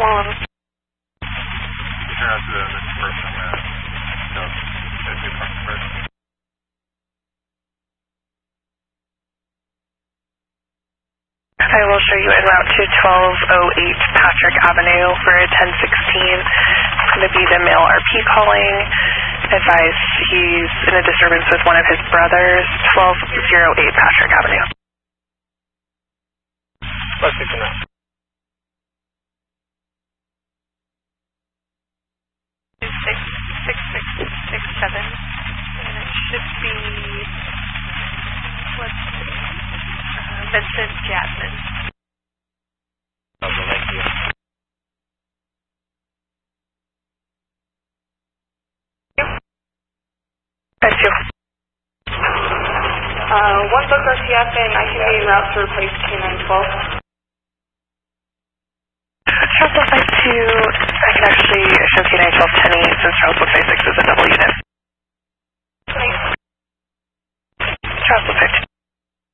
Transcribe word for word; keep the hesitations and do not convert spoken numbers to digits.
One. Turn out to the next person that does the front first. I will show you en route to twelve oh eight Patrick Avenue for ten sixteen. It's going to be the male R P calling. Advise he's in a disturbance with one of his brothers. twelve oh eight Patrick Avenue. Let's take a minute. Six six six six seven, and it should be let's see, uh, Vincent Jasmine. Okay, thank you. Thank you. Uh, one book R T F and I can be en route to replace K nine twelve. Charles one five two, I can actually show K nine twelve ten eight since Charles one five six is a double unit.